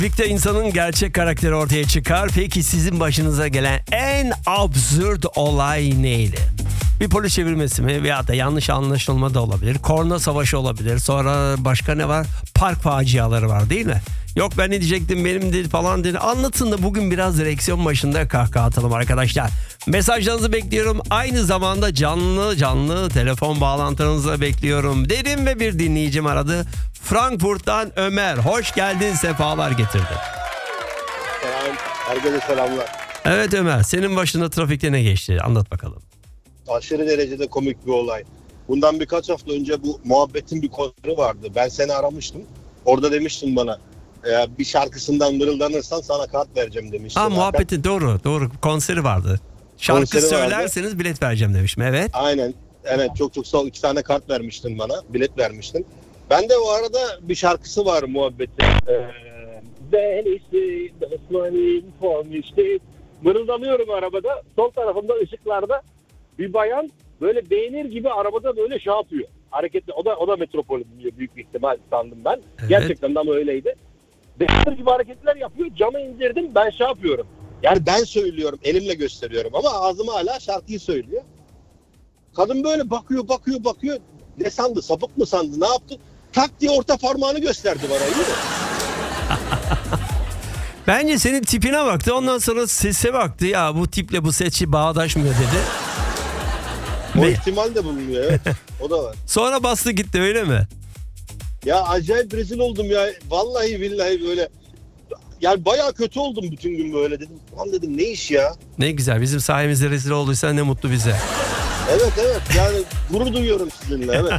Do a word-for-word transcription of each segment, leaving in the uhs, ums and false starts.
Trafikte insanın gerçek karakteri ortaya çıkar. Peki sizin başınıza gelen en absürt olay neydi? Bir polis çevirmesi mi veya da yanlış anlaşılma da olabilir. Korna savaşı olabilir. Sonra başka ne var? Park faciaları var değil mi? Yok ben ne diyecektim benim değil falan dedi. Anlatın da bugün biraz direksiyon başında kahkaha atalım arkadaşlar. Mesajlarınızı bekliyorum. Aynı zamanda canlı canlı telefon bağlantılarınızı bekliyorum. Dedim ve bir dinleyicim aradı. Frankfurt'tan Ömer. Hoş geldin, sefalar getirdin. Selam, herkese selamlar. Evet Ömer, senin başına trafikte ne geçti? Anlat bakalım. Aşırı derecede komik bir olay. Bundan birkaç hafta önce bu muhabbetin bir konseri vardı. Ben seni aramıştım. Orada demiştin bana e, bir şarkısından mırıldanırsan sana kart vereceğim demiştin. Ha muhabbeti doğru doğru konseri vardı. Şarkı Konseri söylerseniz vardı. Bilet vereceğim demiştim, evet. Aynen, evet, çok çok sağ ol. İki tane kart vermiştin bana, bilet vermiştin. Ben de o arada bir şarkısı var muhabbetin. Ee, ben işte Osman'ın formişti. Mırıldanıyorum arabada. Sol tarafımda ışıklarda bir bayan böyle beğenir gibi arabada böyle şey yapıyor. Hareketli. O da o da metropol büyük bir ihtimal sandım ben. Evet. Gerçekten de ama öyleydi. Beğenir gibi hareketler yapıyor. Camı indirdim. Ben şey yapıyorum. Yani ben söylüyorum. Elimle gösteriyorum ama ağzıma hala şarkıyı söylüyor. Kadın böyle bakıyor, bakıyor, bakıyor. Ne sandı? Sapık mı sandı? Ne yaptı? Tak diye orta parmağını gösterdi bana. İyi mi? Bence senin tipine baktı. Ondan sonra sese baktı. Ya bu tiple bu ses bağdaşmıyor dedi. O Ve ihtimal de bulunuyor, evet. O da var. sonra bastı gitti, öyle mi? Ya acayip rezil oldum ya. Vallahi billahi böyle. Yani bayağı kötü oldum bütün gün böyle dedim. Lan dedim ne iş ya? Ne güzel, bizim sayemizde rezil olduysa ne mutlu bize. Evet evet, yani gurur duyuyorum sizinle, evet.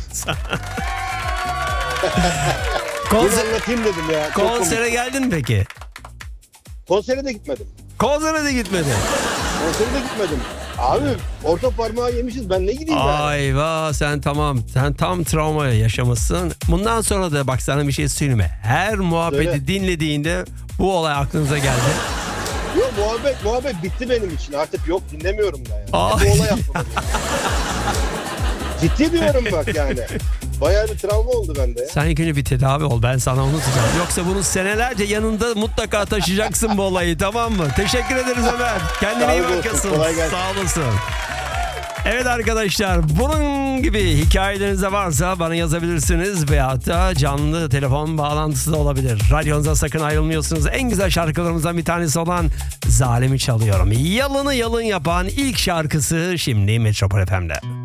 Bunu Konser, anlatayım dedim ya. Çok konsere komik. geldin mi peki? Konsere de gitmedim. Konsere de gitmedi. Konsere de gitmedim. Abi orta parmağı yemişiz, ben ne gideyim yani? Ay vah, sen tamam. Sen tam travma yaşamışsın. Bundan sonra da bak sana bir şey söyleyeyim mi? Her muhabbeti Söyle. dinlediğinde bu olay aklınıza geldi. Yok, muhabbet muhabbet bitti benim için. Artık yok, dinlemiyorum da yani. Ay. Bu olay aklıma geldi. Ciddi diyorum bak yani. Bayağı bir travma oldu bende ya. Sen ilk önce bir tedavi ol, ben sana unutacağım. Yoksa bunu senelerce yanında mutlaka taşıyacaksın bu olayı, tamam mı? Teşekkür ederiz Ömer. Kendine iyi Sağ olun, bakasın. kolay gelsin. Sağ olasın. Evet arkadaşlar, bunun gibi hikayeleriniz de varsa bana yazabilirsiniz veyahut da canlı telefon bağlantısı da olabilir. Radyonuza sakın ayrılmıyorsunuz. En güzel şarkılarımızdan bir tanesi olan Zalim'i çalıyorum. Yalını yalın yapan ilk şarkısı şimdi Metropol F M'de.